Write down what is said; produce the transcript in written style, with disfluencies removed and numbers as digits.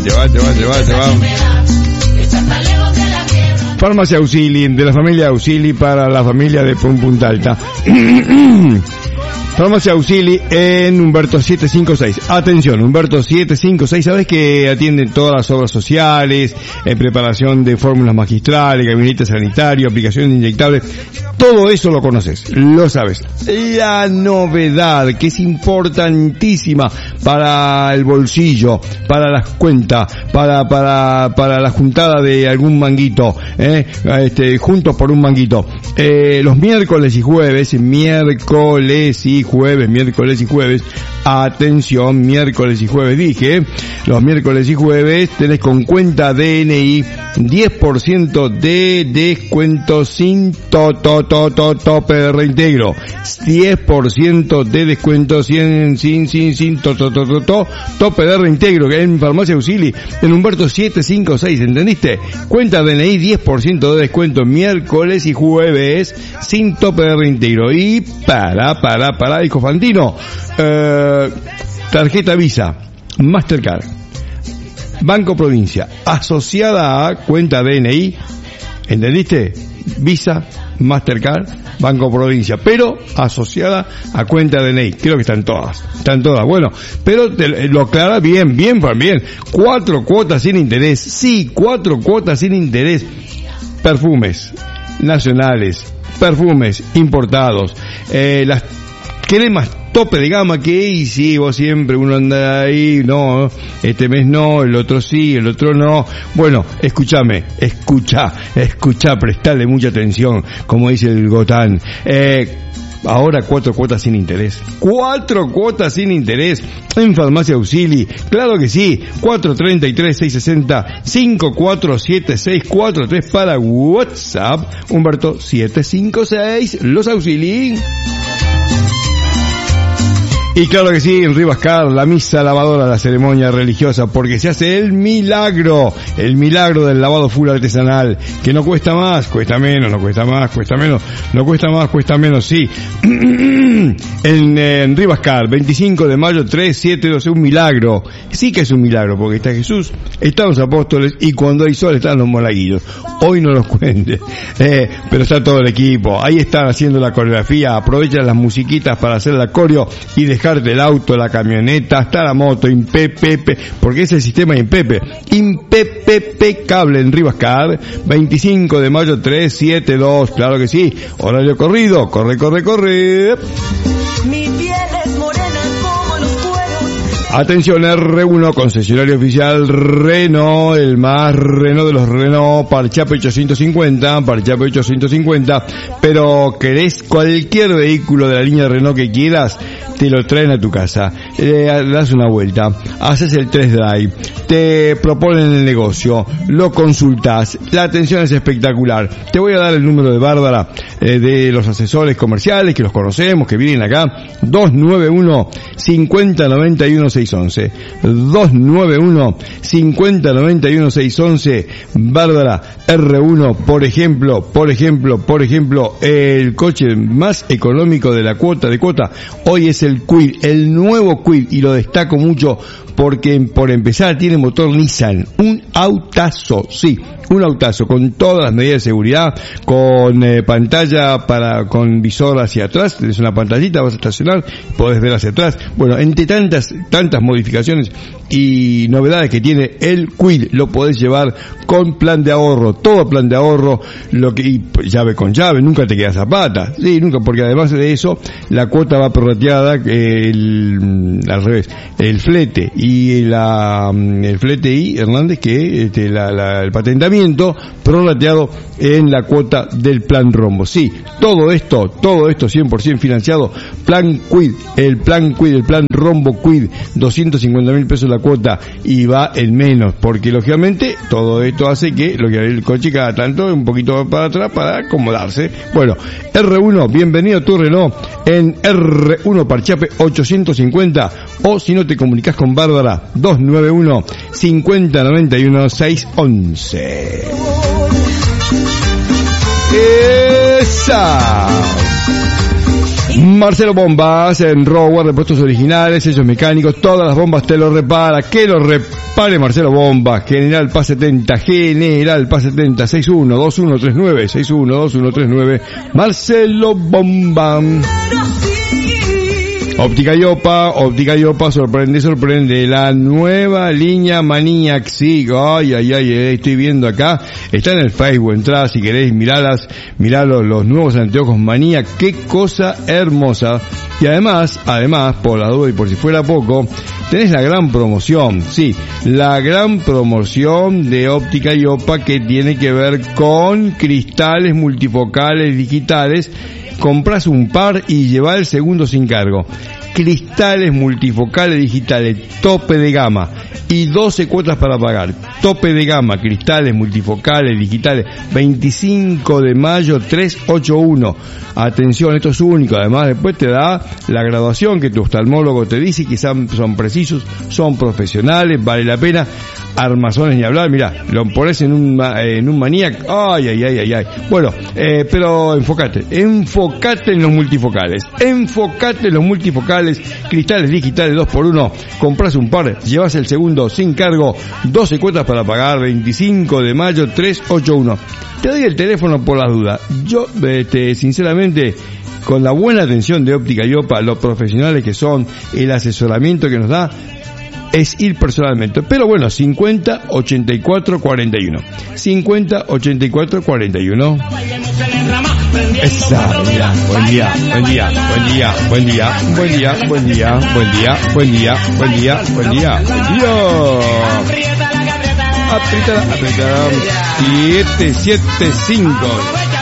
Farmacia Auxili, de la familia Auxili para la familia de Punta Alta. Farmacia Auxili en Humberto 756. Atención, Humberto 756, sabes que atienden todas las obras sociales, preparación de fórmulas magistrales, gabinete sanitario, aplicación de inyectables. Todo eso lo conoces, lo sabes. La novedad, que es importantísima para el bolsillo, para las cuentas, para la juntada de algún manguito, juntos por un manguito. Los miércoles y jueves, atención, miércoles y jueves dije, los miércoles y jueves tenés con cuenta DNI 10% de descuento sin tope de reintegro, 10% de descuento sin tope de reintegro, que en Farmacia Auxili, en Humberto 756, ¿entendiste? Cuenta DNI 10% de descuento miércoles y jueves sin tope de reintegro. Y para, dijo Fantino, tarjeta Visa, Mastercard, Banco Provincia, asociada a cuenta DNI, ¿entendiste? Visa, Mastercard, Banco Provincia, pero asociada a cuenta DNI. Creo que están todas. Bueno, pero lo aclara bien. 4 cuotas sin interés. Sí, 4 cuotas sin interés. Perfumes nacionales, perfumes importados, las cremas tope de gama que, y sí, vos siempre uno anda ahí, no, este mes no, el otro sí, el otro no. Bueno, escucha, prestale mucha atención, como dice el Gotán. Ahora 4 cuotas sin interés. 4 cuotas sin interés en Farmacia Auxili. Claro que sí. 433-660-547643 para WhatsApp. Humberto 756. Los Auxili. Y claro que sí, en Rivascar, la misa lavadora, la ceremonia religiosa, porque se hace el milagro del lavado full artesanal, que no cuesta más, cuesta menos, sí. En Rivascar, 25 de mayo, 3712, un milagro. Sí que es un milagro, porque está Jesús, están los apóstoles, y cuando hay sol están los monaguillos. Hoy no los cuente, pero está todo el equipo. Ahí están haciendo la coreografía, aprovechan las musiquitas para hacer la coreo y dejarte el auto, la camioneta, hasta la moto, porque es el sistema impecable en Rivascar, 25 de mayo 372, claro que sí, horario corrido, corre. Mi piel es morena como los cueros. Atención, R1, concesionario oficial Renault, el más Renault de los Renault, Parchape 850, pero querés cualquier vehículo de la línea Renault que quieras, te lo traen a tu casa, das una vuelta, haces el test drive, te proponen el negocio, lo consultás, la atención es espectacular. Te voy a dar el número de Bárbara, de los asesores comerciales, que los conocemos, que vienen acá, 291-5091-611, 291-5091-611, Bárbara R1, por ejemplo, el coche más económico de la cuota, hoy es el Kwid, el nuevo Kwid, y lo destaco mucho porque por empezar tiene motor Nissan, un autazo, sí, un autazo con todas las medidas de seguridad, con pantalla con visor hacia atrás, tenés una pantallita, vas a estacionar, podés ver hacia atrás. Bueno, entre tantas modificaciones y novedades que tiene el Kwid, lo podés llevar con plan de ahorro, todo plan de ahorro, y llave con llave, nunca te queda zapata, sí, nunca, porque además de eso, la cuota va prorrateada, al revés, el flete y Hernández, que el patentamiento prorrateado en la cuota del plan Rombo. Sí, todo esto 100% financiado. Plan Kwid, el plan Rombo Kwid, 250.000 pesos la cuota, y va en menos, porque lógicamente todo esto hace que el coche cada tanto un poquito para atrás para acomodarse. Bueno, R1, bienvenido a tu Renault en R1 Parchape 850, o si no te comunicas con Bárbara, 291-5091-611. ¡Esa! Marcelo Bombas, en Rower, repuestos originales, sellos mecánicos, todas las bombas te lo repara, que lo repare Marcelo Bombas, General Paz 70, General Paz 70, 612139, 612139, Marcelo Bombas. Óptica Iopa, sorprende, la nueva línea Maniac, sí, ay, estoy viendo acá, está en el Facebook, entrá si queréis, mirá los nuevos anteojos Maniac, qué cosa hermosa, y además, por la duda y por si fuera poco, tenés la gran promoción, sí, la gran promoción de Óptica Iopa que tiene que ver con cristales multifocales digitales. Comprás un par y llevá el segundo sin cargo. Cristales multifocales digitales, tope de gama y 12 cuotas para pagar. Tope de gama, cristales multifocales digitales, 25 de mayo 381. Atención, esto es único. Además, después te da la graduación que tu oftalmólogo te dice que son precisos, son profesionales, vale la pena. Armazones ni hablar, mirá, lo pones en un Maniac, ay. Bueno, pero enfocate en los multifocales, cristales digitales 2x1, compras un par, llevas el segundo sin cargo, 12 cuotas para pagar, 25 de mayo 381. Te doy el teléfono por las dudas. Yo, sinceramente, con la buena atención de Óptica Iopa, los profesionales que son, el asesoramiento que nos da, es ir personalmente. Pero bueno, 50 84 41. 50 84 41. Esa, buen día. Aprieta. 775.